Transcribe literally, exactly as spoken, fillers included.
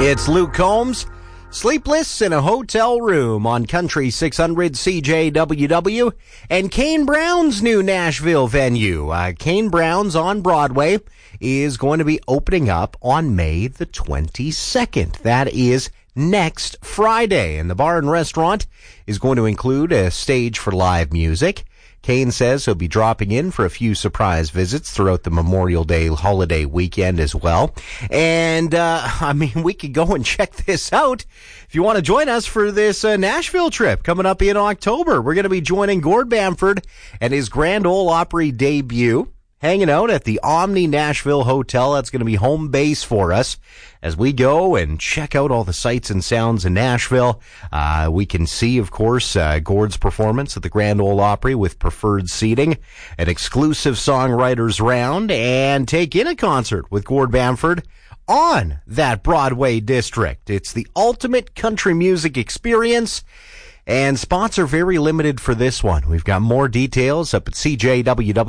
It's Luke Combs, Sleepless in a Hotel Room on Country six hundred C J W W, and Kane Brown's new Nashville venue. Uh, Kane Brown's on Broadway is going to be opening up on May the twenty-second. That is next Friday, and the bar and restaurant is going to include a stage for live music. Kane says he'll be dropping in for a few surprise visits throughout the Memorial Day holiday weekend as well. And, uh, I mean, we could go and check this out. If you want to join us for this uh, Nashville trip coming up in October, we're going to be joining Gord Bamford and his Grand Ole Opry debut, hanging out at the Omni Nashville Hotel. That's going to be home base for us as we go and check out all the sights and sounds in Nashville. Uh, we can see, of course, uh, Gord's performance at the Grand Ole Opry with preferred seating, an exclusive songwriters round, and take in a concert with Gord Bamford on that Broadway district. It's the ultimate country music experience, and spots are very limited for this one. We've got more details up at C J W W.